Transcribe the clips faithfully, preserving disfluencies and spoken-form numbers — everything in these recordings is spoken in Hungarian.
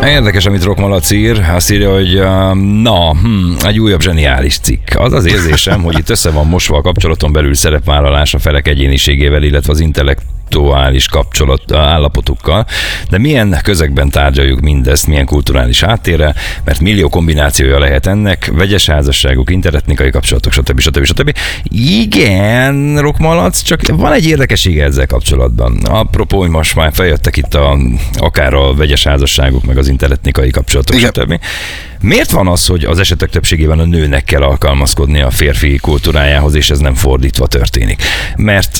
Érdekes, amit Rock Malac ír. Azt írja, hogy uh, na, hm, egy újabb zseniális cikk. Az az érzésem, hogy itt össze van mosva a kapcsolaton belül szerepvállalás a felek egyéniségével, illetve az intellektuális kapcsolat állapotukkal. De milyen közegben tárgyaljuk mindezt, milyen kulturális háttérrel, mert millió kombinációja lehet ennek, vegyes házasságok, interetnikai kapcsolatok, stb. stb. stb. Igen, Rock Malac, csak van egy érdekessége ezzel kapcsolatban. Apropó, hogy most már feljöttek itt a, akár a vegyes házasságok, meg az interetnikai kapcsolatok, igen. stb. Miért van az, hogy az esetek többségében a nőnek kell alkalmazkodni a férfi kultúrájához, és ez nem fordítva történik? Mert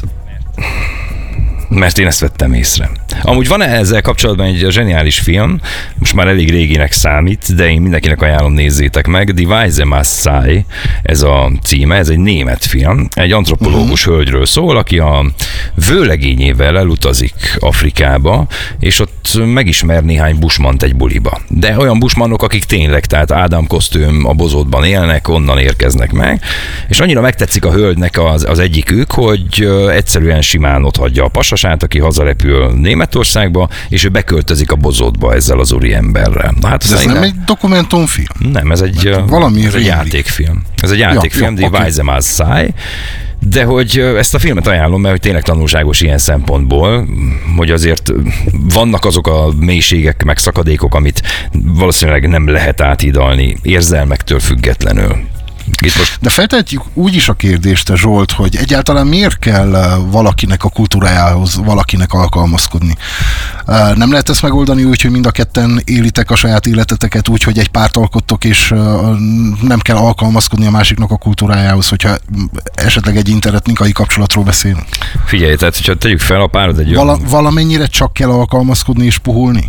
Mert én ezt vettem észre. Amúgy van ezzel kapcsolatban egy zseniális film, most már elég réginek számít, de én mindenkinek ajánlom, nézzétek meg. Die Weise Maasai, ez a címe, ez egy német film. Egy antropológus uh-huh. hölgyről szól, aki a vőlegényével elutazik Afrikába, és ott megismer néhány bushmant egy buliba. De olyan bushmanok, akik tényleg, tehát Ádám kosztüm a bozótban élnek, onnan érkeznek meg, és annyira megtetszik a hölgynek az, az egyikük, hogy egyszerűen simán ott hagyja a pasasát, aki hazarepül Németországba, és ő beköltözik a bozótba ezzel az úriemberrel. Hát ez nem egy dokumentumfilm? Nem, ez egy, valami ez egy játékfilm. Ez egy játékfilm, Die Weise Maasai. De hogy ezt a filmet ajánlom, mert hogy tényleg tanulságos ilyen szempontból, hogy azért vannak azok a mélységek, meg szakadékok, amit valószínűleg nem lehet áthidalni érzelmektől függetlenül. Most... De feltehetjük úgy is a kérdést, te Zsolt, hogy egyáltalán miért kell valakinek a kultúrájához valakinek alkalmazkodni? Nem lehet ezt megoldani úgy, hogy mind a ketten élitek a saját életeteket úgy, hogy egy párt alkottok, és nem kell alkalmazkodni a másiknak a kultúrájához, hogyha esetleg egy interetnikai kapcsolatról beszélünk? Figyelj, tehát hogyha tegyük fel a párod egy Vala, olyan... Valamennyire csak kell alkalmazkodni és puhulni?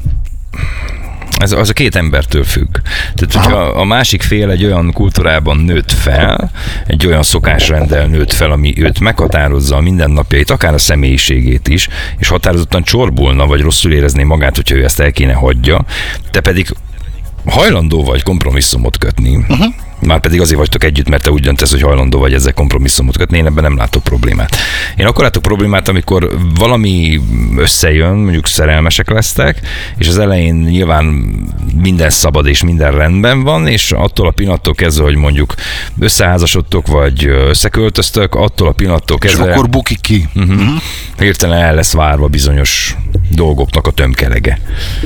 Ez az a két embertől függ. Tehát, hogyha a másik fél egy olyan kultúrában nőtt fel, egy olyan szokásrenddel nőtt fel, ami őt meghatározza a mindennapjait, akár a személyiségét is, és határozottan csorbulna, vagy rosszul érezné magát, hogyha ő ezt el kéne hagyja, te pedig hajlandó vagy kompromisszumot kötni, uh-huh. már pedig azért vagytok együtt, mert te úgy döntesz, hogy hajlandó vagy ezzel kompromisszumot kötni, én ebben nem látok problémát. Én akkor látok problémát, amikor valami összejön, mondjuk szerelmesek lesztek, és az elején nyilván minden szabad és minden rendben van, és attól a pillanattól kezdve, hogy mondjuk összeházasodtok, vagy összeköltöztök, attól a pillanattól kezdve... És akkor bukik ki. Uh-huh, uh-huh. Hirtelen el lesz várva bizonyos dolgoknak a tömkelege.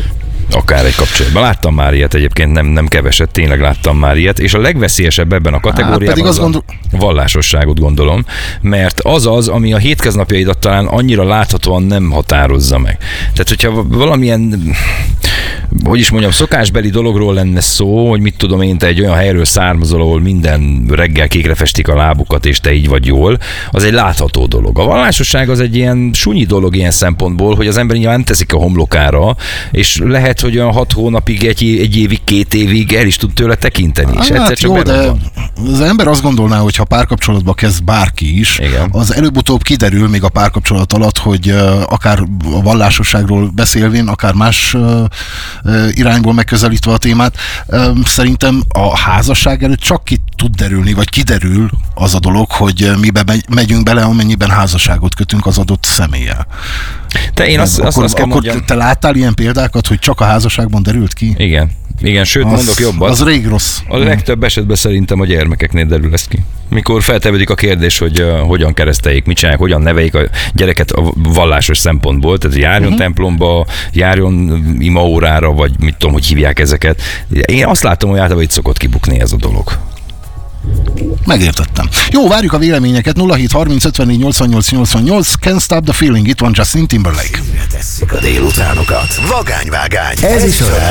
Akár egy kapcsolatban. Láttam már ilyet egyébként, nem, nem keveset, tényleg láttam már ilyet, és a legveszélyesebb ebben a kategóriában az gondol... a vallásosságot gondolom, mert az az, ami a hétköznapjaidat talán annyira láthatóan nem határozza meg. Tehát, hogyha valamilyen, hogy is mondjam, szokásbeli dologról lenne szó, hogy mit tudom én, te egy olyan helyről származol, ahol minden reggel kékre festik a lábukat, és te így vagy jól, az egy látható dolog. A vallásosság az egy ilyen sunyi dolog ilyen szempontból, hogy az ember nyilván teszik a homlokára, és lehet, hogy olyan hat hónapig, egy, egy évig, két évig el is tud tőle tekinteni. Hát, és egyszer csak jó, de az ember azt gondolná, hogy ha párkapcsolatba kezd bárki is, igen. az előbb-utóbb kiderül még a párkapcsolat alatt, hogy uh, akár a vallásosságról beszélvén, akár más uh, uh, irányból megközelítve a témát, uh, szerintem a házasság előtt csak ki tud derülni, vagy kiderül az a dolog, hogy mibe megyünk bele, amennyiben házasságot kötünk az adott személlyel. Te én azt, akkor, azt kell akkor mondjam... te láttál ilyen példákat, hogy csak a házasságban derült ki? Igen. Igen, sőt, az, mondok jobban. Az rég rossz. A legtöbb esetben szerintem a gyermekeknél derül ez ki. Mikor feltevődik a kérdés, hogy uh, hogyan kereszteljék, mit csinálják, hogyan neveljék a gyereket a vallásos szempontból, tehát járjon uh-huh. templomba, járjon imaórára, vagy mit tudom, hogy hívják ezeket. Én azt látom, hogy általában itt szokott kibukni ez a dolog. Megértettem. Jó, várjuk a véleményeket. nulla hét harminc ötvennégy nyolcvannyolc nyolcvannyolc. Can't Stop the Feeling. Itt van Justin Timberlake. Tesszük a délutánokat. Vagányvágány. Ez is olyan.